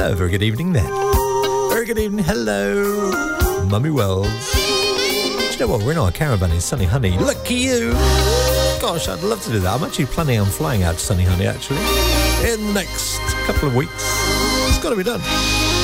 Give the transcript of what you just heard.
So, very good evening there. Very good evening. Hello, Mummy Wells. Do you know what? We're in our caravan in Sunny Honey. Lucky you. Gosh, I'd love to do that. I'm actually planning on flying out to Sunny Honey, actually, in the next couple of weeks. It's got to be done.